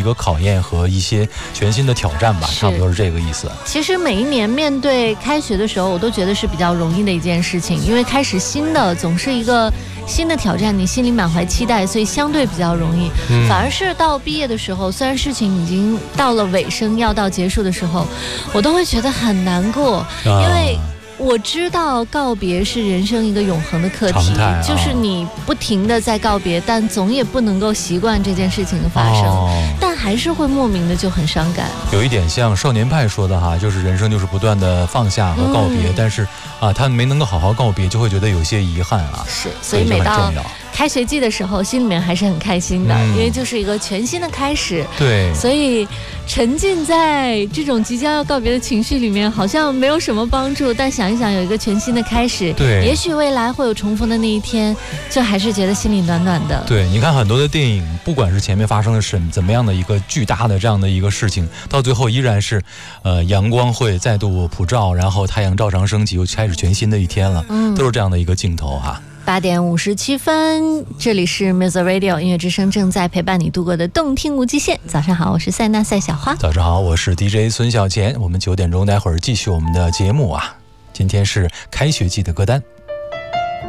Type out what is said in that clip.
个考验和一些全新的挑战吧，差不多是这个意思。 其实每一年面对开学的时候，我都觉得是比较容易的一件事情，因为开始新的总是一个新的挑战，你心里满怀期待，所以相对比较容易。反而是到毕业的时候，虽然事情已经到了尾声，要到结束的时候，我都会觉得很难过，因为我知道告别是人生一个永恒的课题，就是你不停的在告别，但总也不能够习惯这件事情的发生，但还是会莫名的就很伤感。 有一点像少年派说的哈，就是人生就是不断的放下和告别，但是他没能够好好告别，就会觉得有些遗憾啊。 是，所以每到开学季的时候，心里面还是很开心的，因为就是一个全新的开始。 对， 所以沉浸在这种即将要告别的情绪里面，好像没有什么帮助。但想一想，有一个全新的开始， 对， 也许未来会有重逢的那一天，就还是觉得心里暖暖的。 对，你看很多的电影，不管是前面发生了怎么样的一个巨大的这样的一个事情，到最后依然是，阳光会再度普照，然后太阳照常升起，又开始全新的一天了，都是这样的一个镜头哈。 8点57分，这里是 Music Radio 音乐之声，正在陪伴你度过的动听无极限。早上好，我是塞纳赛小花。 早上好，我是 DJ 孙小钱。我们9点钟待会儿继续我们的节目啊。今天是开学季的歌单。